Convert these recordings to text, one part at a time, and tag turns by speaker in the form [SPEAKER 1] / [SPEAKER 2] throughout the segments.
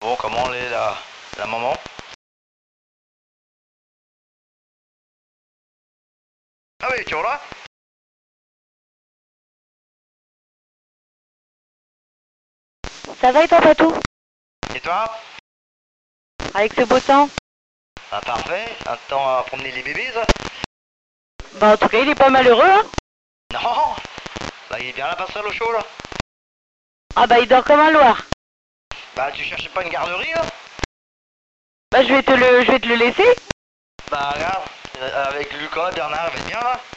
[SPEAKER 1] Bon, comment est la maman? Ah oui, tu es là?
[SPEAKER 2] Ça va et toi, Patou?
[SPEAKER 1] Et toi?
[SPEAKER 2] Avec ce beau temps?
[SPEAKER 1] Ah, parfait, un temps à promener les bébés, ça?
[SPEAKER 2] Bah, en tout cas, il est pas malheureux, hein?
[SPEAKER 1] Non! Bah, il est bien la passerelle au chaud, là.
[SPEAKER 2] Ah bah, il dort comme un loir.
[SPEAKER 1] Bah, tu cherchais pas une garderie, là?
[SPEAKER 2] Bah, je vais te le laisser.
[SPEAKER 1] Bah, regarde, avec Lucas, Bernard, il va être bien, là.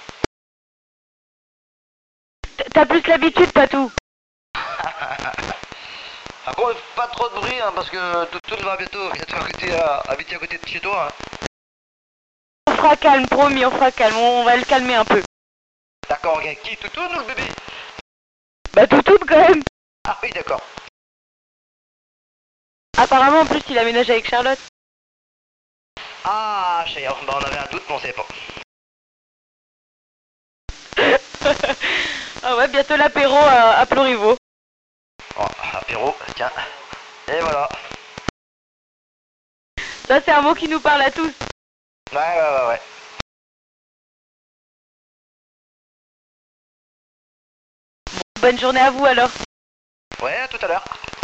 [SPEAKER 2] T'as plus l'habitude, Patou.
[SPEAKER 1] Par contre, pas trop de bruit, hein, parce que tout va bientôt habiter à côté de chez toi, hein.
[SPEAKER 2] On fera calme, promis, on fera calme. On va le calmer un peu.
[SPEAKER 1] D'accord, ok. Qui, Toutou ou le bébé?
[SPEAKER 2] Bah, Toutou, quand même.
[SPEAKER 1] Ah oui, d'accord.
[SPEAKER 2] Apparemment, en plus, il aménage avec Charlotte.
[SPEAKER 1] Ah, chérie, bah, on avait un doute, mais on savait pas.
[SPEAKER 2] Ah ouais, bientôt l'apéro à Ploriveau.
[SPEAKER 1] Oh, apéro, tiens. Et voilà.
[SPEAKER 2] Ça, c'est un mot qui nous parle à tous.
[SPEAKER 1] Ouais.
[SPEAKER 2] Bonne journée à vous, alors.
[SPEAKER 1] Ouais, à tout à l'heure.